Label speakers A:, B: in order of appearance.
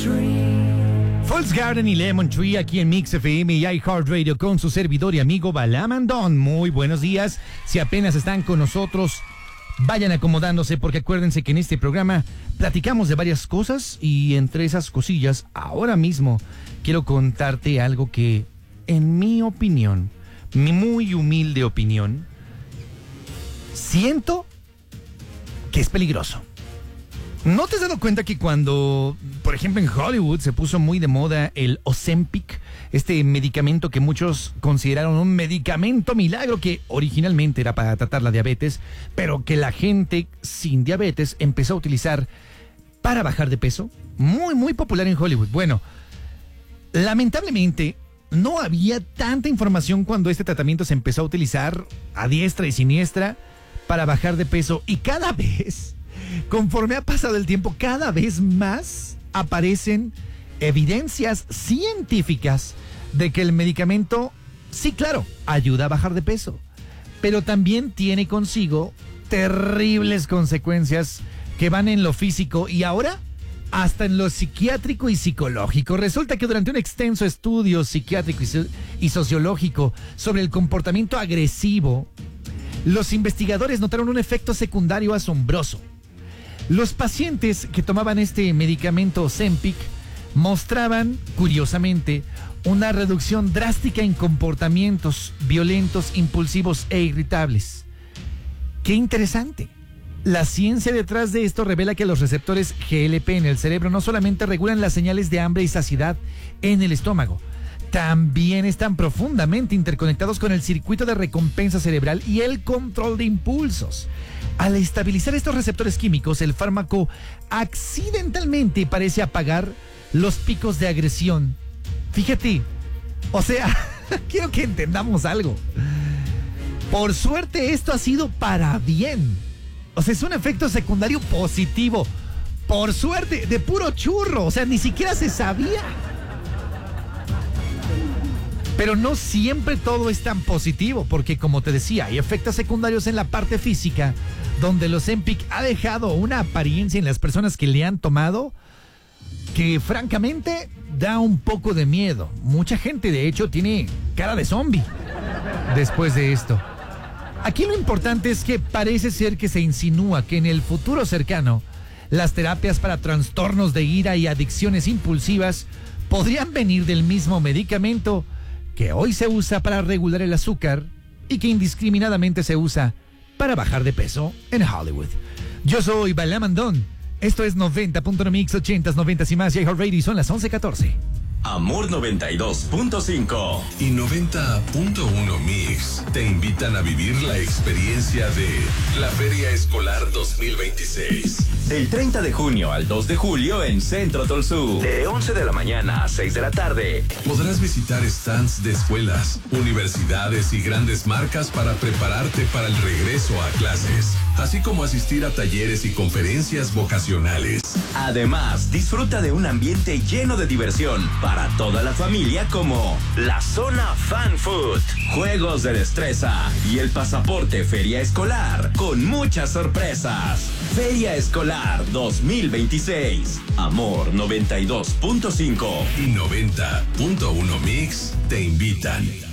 A: Falls Garden y Lemon Tree aquí en Mix FM y iHeartRadio con su servidor y amigo Balamandón. Muy buenos días. Si apenas están con nosotros, vayan acomodándose porque acuérdense que en este programa platicamos de varias cosas y entre esas cosillas, ahora mismo quiero contarte algo que, en mi opinión, mi muy humilde opinión, siento que es peligroso. ¿No te has dado cuenta que cuando, por ejemplo, en Hollywood se puso muy de moda el Ozempic, este medicamento que muchos consideraron un medicamento milagro que originalmente era para tratar la diabetes, pero que la gente sin diabetes empezó a utilizar para bajar de peso? Muy, muy popular en Hollywood. Bueno, lamentablemente no había tanta información cuando este tratamiento se empezó a utilizar a diestra y siniestra para bajar de peso, y cada vez, conforme ha pasado el tiempo, cada vez más aparecen evidencias científicas de que el medicamento, sí, claro, ayuda a bajar de peso, pero también tiene consigo terribles consecuencias que van en lo físico y ahora hasta en lo psiquiátrico y psicológico. Resulta que durante un extenso estudio psiquiátrico y sociológico sobre el comportamiento agresivo, los investigadores notaron un efecto secundario asombroso. Los pacientes que tomaban este medicamento Ozempic mostraban, curiosamente, una reducción drástica en comportamientos violentos, impulsivos e irritables. ¡Qué interesante! La ciencia detrás de esto revela que los receptores GLP en el cerebro no solamente regulan las señales de hambre y saciedad en el estómago, también están profundamente interconectados con el circuito de recompensa cerebral y el control de impulsos. Al estabilizar estos receptores químicos, el fármaco accidentalmente parece apagar los picos de agresión. Fíjate, o sea, quiero que entendamos algo. Por suerte esto ha sido para bien. O sea, es un efecto secundario positivo. Por suerte, de puro churro. O sea, ni siquiera se sabía. Pero no siempre todo es tan positivo, porque como te decía, hay efectos secundarios en la parte física, donde el Ozempic ha dejado una apariencia en las personas que le han tomado que francamente da un poco de miedo. Mucha gente de hecho tiene cara de zombie después de esto. Aquí lo importante es que parece ser que se insinúa que en el futuro cercano las terapias para trastornos de ira y adicciones impulsivas podrían venir del mismo medicamento que hoy se usa para regular el azúcar y que indiscriminadamente se usa para bajar de peso en Hollywood. Yo soy Balamandón. Esto es 90.1 Mix, 80s, 90s y más, y iHeartRadio. Son las 11:14.
B: Amor 92.5
C: y 90.1 Mix te invitan a vivir la experiencia de la Feria Escolar 2026.
B: Del 30 de junio al 2 de julio en Centro Tolsú. De 11 de la mañana a 6 de la tarde.
C: Podrás visitar stands de escuelas, universidades y grandes marcas para prepararte para el regreso a clases, así como asistir a talleres y conferencias vocacionales.
B: Además, disfruta de un ambiente lleno de diversión para toda la familia, como la zona Fan Food, juegos de destreza y el pasaporte Feria Escolar con muchas sorpresas. Feria Escolar 2026. Amor 92.5
C: y 90.1 Mix te invitan.